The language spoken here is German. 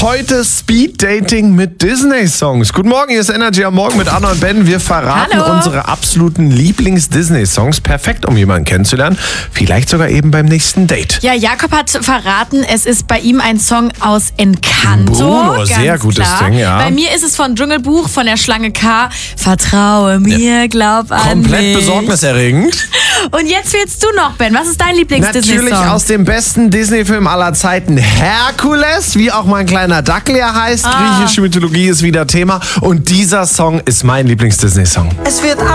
Heute Speed Dating mit Disney-Songs. Guten Morgen, hier ist Energy am Morgen mit Anna und Ben. Wir verraten unsere absoluten Lieblings-Disney-Songs. Perfekt, um jemanden kennenzulernen. Vielleicht sogar eben beim nächsten Date. Ja, Jakob hat verraten, es ist bei ihm ein Song aus Encanto. Bruno, sehr gutes Ding, ja. Bei mir ist es von Dschungelbuch, von der Schlange K. Vertraue mir, glaub an mich. Komplett besorgniserregend. Und jetzt willst du noch, Ben. Was ist dein Lieblings-Disney-Song? Natürlich aus dem besten Disney-Film aller Zeiten, Herkules, wie auch mein kleiner Dackel ja heißt. Griechische Mythologie ist wieder Thema. Und dieser Song ist mein Lieblings-Disney-Song. Es wird